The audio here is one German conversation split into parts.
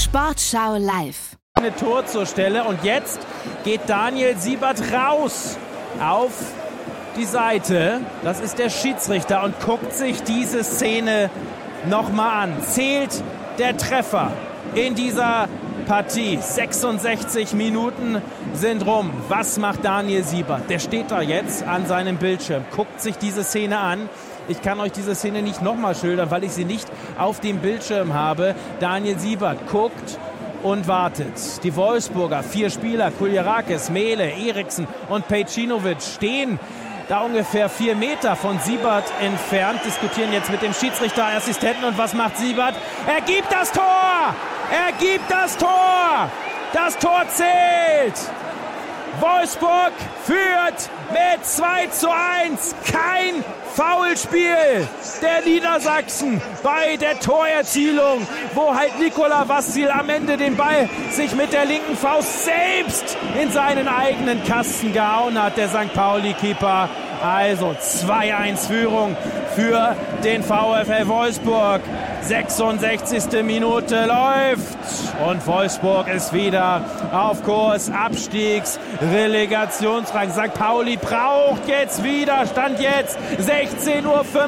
Sportschau live. Eine Tor zur Stelle und jetzt geht Daniel Siebert raus auf die Seite. Das ist der Schiedsrichter und guckt sich diese Szene nochmal an. Zählt der Treffer in dieser Partie. 66 Minuten sind rum. Was macht Daniel Siebert? Der steht da jetzt an seinem Bildschirm, guckt sich diese Szene an. Ich kann euch diese Szene nicht nochmal schildern, weil ich sie nicht auf dem Bildschirm habe. Daniel Siebert guckt und wartet. Die Wolfsburger, 4 Spieler, Kuljarakis, Mehle, Eriksen und Pejcinovic stehen da ungefähr 4 Meter von Siebert entfernt, diskutieren jetzt mit dem Schiedsrichterassistenten. Und was macht Siebert? Er gibt das Tor! Er gibt das Tor! Das Tor zählt! Wolfsburg führt mit 2:1. Kein Foulspiel der Niedersachsen bei der Torerzielung, wo halt Nikola Vassil am Ende den Ball sich mit der linken Faust selbst in seinen eigenen Kasten gehauen hat, der St. Pauli-Keeper. Also 2:1 Führung für den VfL Wolfsburg. 66. Minute läuft und Wolfsburg ist wieder auf Kurs, Abstiegs-, Relegationsrang. St. Pauli braucht jetzt wieder, Stand jetzt 16:55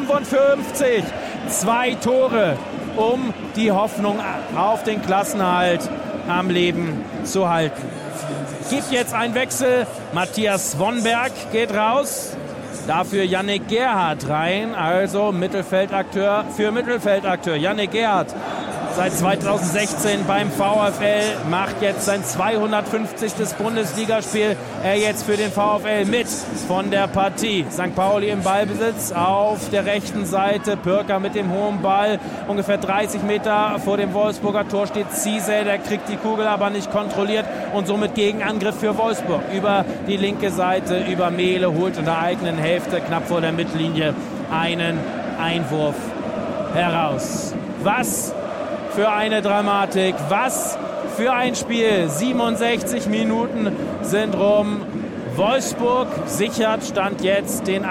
Uhr. 2 Tore, um die Hoffnung auf den Klassenerhalt am Leben zu halten. Gibt jetzt einen Wechsel, Matthias Wonnberg geht raus. Dafür Yannick Gerhardt rein, also Mittelfeldakteur für Mittelfeldakteur. Yannick Gerhardt, seit 2016 beim VfL, macht jetzt sein 250. Bundesligaspiel. Er jetzt für den VfL mit von der Partie. St. Pauli im Ballbesitz auf der rechten Seite. Pürker mit dem hohen Ball. Ungefähr 30 Meter vor dem Wolfsburger Tor steht Cisse. Der kriegt die Kugel aber nicht kontrolliert und somit Gegenangriff für Wolfsburg. Über die linke Seite, über Mehle, holt in der eigenen Hälfte knapp vor der Mittellinie einen Einwurf heraus. Was für eine Dramatik, was für ein Spiel. 67 Minuten sind rum. Wolfsburg sichert Stand jetzt den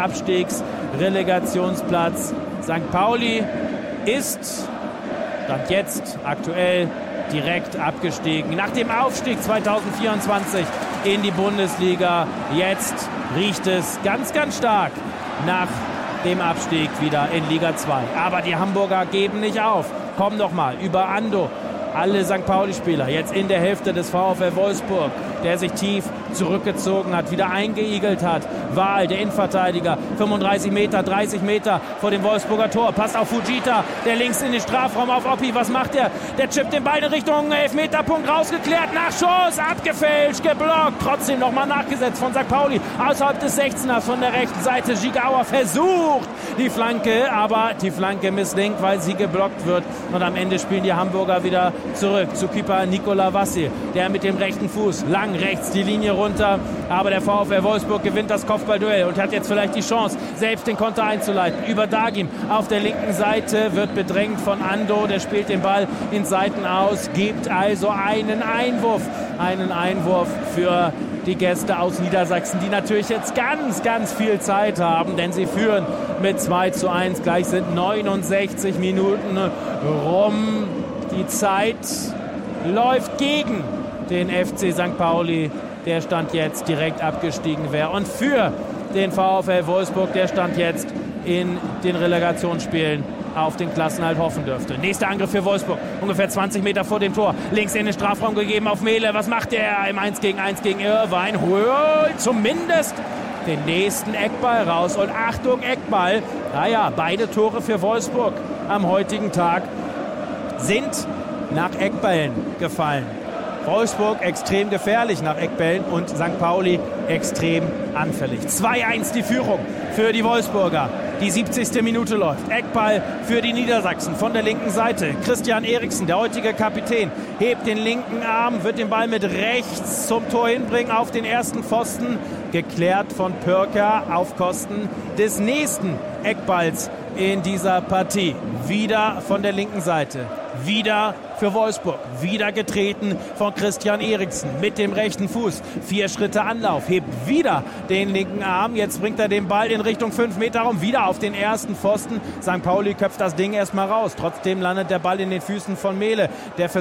Abstiegs-Relegationsplatz. St. Pauli ist Stand jetzt aktuell direkt abgestiegen. Nach dem Aufstieg 2024 in die Bundesliga. Jetzt riecht es ganz, ganz stark nach dem Abstieg wieder in Liga 2. Aber die Hamburger geben nicht auf. Kommen noch mal über Ando. Alle St. Pauli-Spieler jetzt in der Hälfte des VfL Wolfsburg, der sich tief zurückgezogen hat, wieder eingeigelt hat. Wahl, der Innenverteidiger, 35 Meter, 30 Meter vor dem Wolfsburger Tor. Passt auf Fujita, der links in den Strafraum auf Oppi. Was macht er? Der chippt den Ball in Richtung Elfmeterpunkt, rausgeklärt, Nachschuss, abgefälscht, geblockt. Trotzdem nochmal nachgesetzt von St. Pauli. Außerhalb des 16ers von der rechten Seite. Gigawa versucht die Flanke, aber die Flanke misslingt, weil sie geblockt wird. Und am Ende spielen die Hamburger wieder zurück zu Keeper Nikola Vassil, der mit dem rechten Fuß lang rechts die Linie runter, aber der VfL Wolfsburg gewinnt das Kopfballduell und hat jetzt vielleicht die Chance, selbst den Konter einzuleiten. Über Dagim auf der linken Seite wird bedrängt von Ando, der spielt den Ball in Seiten aus, gibt also einen Einwurf für die Gäste aus Niedersachsen, die natürlich jetzt ganz, ganz viel Zeit haben, denn sie führen mit 2:1. Gleich sind 69 Minuten rum. Die Zeit läuft gegen den FC St. Pauli, der Stand jetzt direkt abgestiegen wäre. Und für den VfL Wolfsburg, der Stand jetzt in den Relegationsspielen auf den Klassenerhalt hoffen dürfte. Nächster Angriff für Wolfsburg, ungefähr 20 Meter vor dem Tor. Links in den Strafraum gegeben auf Mehle. Was macht er im 1:1 gegen Irrwein? Holt zumindest den nächsten Eckball raus. Und Achtung, Eckball. Naja, beide Tore für Wolfsburg am heutigen Tag sind nach Eckbällen gefallen. Wolfsburg extrem gefährlich nach Eckbällen und St. Pauli extrem anfällig. 2:1 die Führung für die Wolfsburger. Die 70. Minute läuft. Eckball für die Niedersachsen von der linken Seite. Christian Eriksen, der heutige Kapitän, hebt den linken Arm, wird den Ball mit rechts zum Tor hinbringen auf den ersten Pfosten. Geklärt von Pürker auf Kosten des nächsten Eckballs in dieser Partie. Wieder von der linken Seite. Wieder für Wolfsburg. Wieder getreten von Christian Eriksen mit dem rechten Fuß. 4 Schritte Anlauf. Hebt wieder den linken Arm. Jetzt bringt er den Ball in Richtung 5-Meter-Raum. Wieder auf den ersten Pfosten. St. Pauli köpft das Ding erstmal raus. Trotzdem landet der Ball in den Füßen von Mehle. Der